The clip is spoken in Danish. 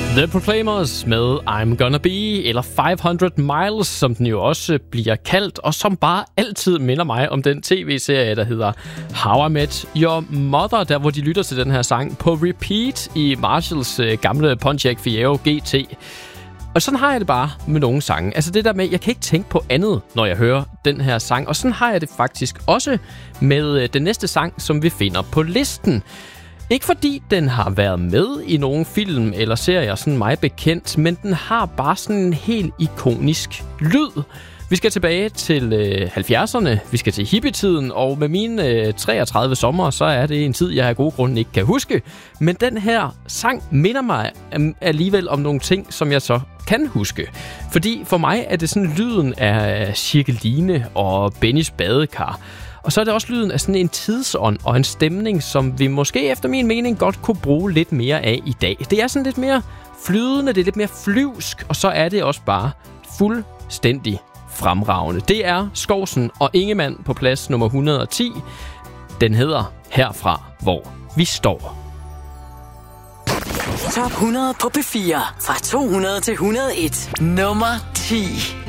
The Proclaimers med I'm Gonna Be, eller 500 Miles, som den jo også bliver kaldt, og som bare altid minder mig om den tv-serie, der hedder How I Met Your Mother, der hvor de lytter til den her sang på repeat i Marshalls gamle Pontiac Fiero GT. Og sådan har jeg det bare med nogle sange. Altså det der med, jeg kan ikke tænke på andet, når jeg hører den her sang. Og sådan har jeg det faktisk også med den næste sang, som vi finder på listen. Ikke fordi den har været med i nogle film eller serier, sådan mig bekendt, men den har bare sådan en helt ikonisk lyd. Vi skal tilbage til 70'erne, vi skal til hippietiden, og med mine 33 sommer, så er det en tid, jeg af gode grunde ikke kan huske. Men den her sang minder mig alligevel om nogle ting, som jeg så kan huske. Fordi for mig er det sådan lyden af Cirkeline og Bennys badekar. Og så er det også lyden af sådan en tidsånd og en stemning, som vi måske efter min mening godt kunne bruge lidt mere af i dag. Det er sådan lidt mere flydende, det er lidt mere flyvsk, og så er det også bare fuldstændig fremragende. Det er Skovsen og Ingemann på plads nummer 110. Den hedder Herfra, hvor vi står. Top 100 på P4. Fra 200 til 101. Nummer 10.